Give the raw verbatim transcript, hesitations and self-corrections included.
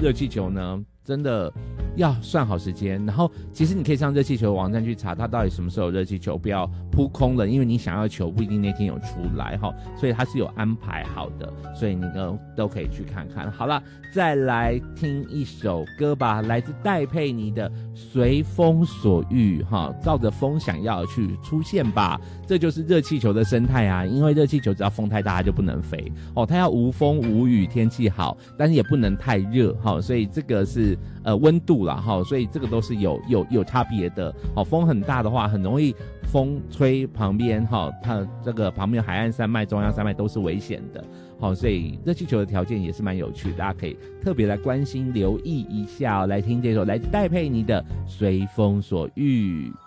热气球呢，真的要算好时间，然后其实你可以上热气球网站去查它到底什么时候有热气球，不要扑空了，因为你想要球不一定那天有出来哈，所以它是有安排好的，所以你呢都可以去看看。好了，再来听一首歌吧，来自戴佩妮的《随风所欲》哈，照着风想要去出现吧，这就是热气球的生态啊，因为热气球只要风太大它就不能飞哦，它要无风无雨天气好，但是也不能太热哈，所以这个是呃温度啦哈，所以这个都是有有有差别的。好，风很大的话，很容易风吹旁边哈，它这个旁边海岸山脉、中央山脉都是危险的。好，所以热气球的条件也是蛮有趣的，大家可以特别来关心、留意一下哦。来听这首来自戴佩妮的《随风所欲》。